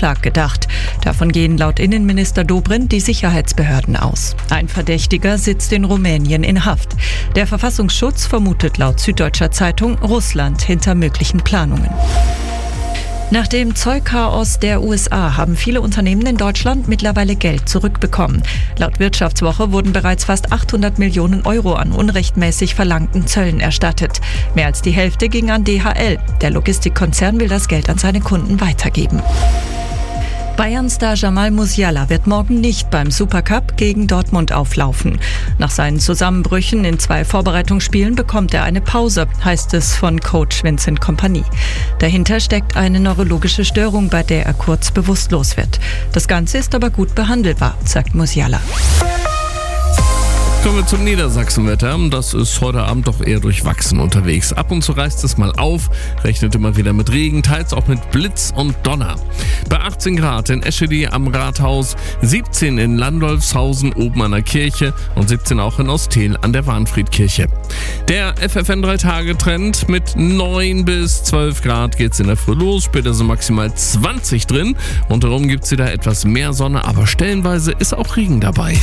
Anschlag gedacht. Davon gehen laut Innenminister Dobrindt die Sicherheitsbehörden aus. Ein Verdächtiger sitzt in Rumänien in Haft. Der Verfassungsschutz vermutet laut Süddeutscher Zeitung Russland hinter möglichen Planungen. Nach dem Zollchaos der USA haben viele Unternehmen in Deutschland mittlerweile Geld zurückbekommen. Laut Wirtschaftswoche wurden bereits fast 800 Millionen Euro an unrechtmäßig verlangten Zöllen erstattet. Mehr als die Hälfte ging an DHL. Der Logistikkonzern will das Geld an seine Kunden weitergeben. Bayern-Star Jamal Musiala wird morgen nicht beim Supercup gegen Dortmund auflaufen. Nach seinen Zusammenbrüchen in 2 Vorbereitungsspielen bekommt er eine Pause, heißt es von Coach Vincent Kompany. Dahinter steckt eine neurologische Störung, bei der er kurz bewusstlos wird. Das Ganze ist aber gut behandelbar, sagt Musiala. Kommen wir zum Niedersachsenwetter. Das ist heute Abend doch eher durchwachsen unterwegs. Ab und zu reißt es mal auf, rechnet immer wieder mit Regen, teils auch mit Blitz und Donner. Bei 18 Grad in Eschede am Rathaus, 17 in Landolfshausen oben an der Kirche und 17 auch in Ostel an der Warnfriedkirche. Der FFN 3-Tage-Trend mit 9 bis 12 Grad geht's in der Früh los, später so maximal 20 drin. Und darum gibt's wieder etwas mehr Sonne, aber stellenweise ist auch Regen dabei.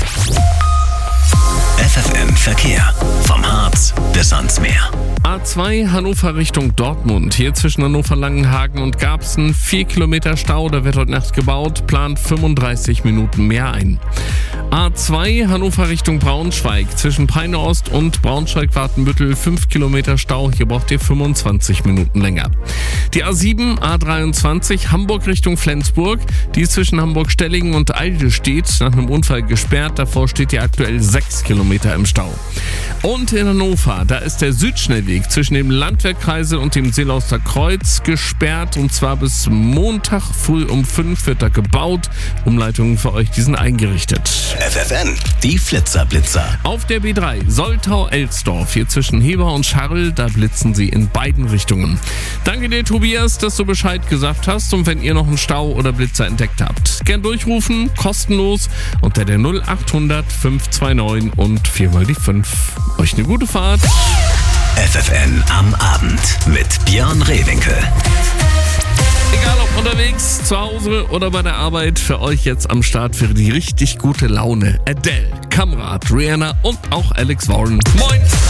FFN Verkehr. Vom Harz bis ans Meer. A2 Hannover Richtung Dortmund. Hier zwischen Hannover-Langenhagen und Garbsen 4 Kilometer Stau. Da wird heute Nacht gebaut, plant 35 Minuten mehr ein. A2 Hannover Richtung Braunschweig. Zwischen Peine Ost und Braunschweig-Watenbüttel 5 Kilometer Stau. Hier braucht ihr 25 Minuten länger. Die A7 A23 Hamburg Richtung Flensburg. Die ist zwischen Hamburg-Stellingen und Eidelstedt nach einem Unfall gesperrt. Davor steht ihr aktuell 6 Kilometer im Stau. Und in Hannover, da ist der Südschnellweg zwischen dem Landwehrkreisel und dem Seelauster Kreuz gesperrt. Und zwar bis Montag früh um 5 wird da gebaut. Umleitungen für euch, die sind eingerichtet. FFN, die Flitzer-Blitzer. Auf der B3 Soltau-Elsdorf, hier zwischen Heber und Scharl, da blitzen sie in beiden Richtungen. Danke dir, Tobias, dass du Bescheid gesagt hast. Und wenn ihr noch einen Stau oder Blitzer entdeckt habt, gern durchrufen, kostenlos unter der 0800 529 und 4 mal die 5. Euch eine gute Fahrt. FFN am Abend mit Björn Rehwinkel. Egal ob unterwegs, zu Hause oder bei der Arbeit, für euch jetzt am Start für die richtig gute Laune. Adele, Kamrat, Rihanna und auch Alex Warren. Moin!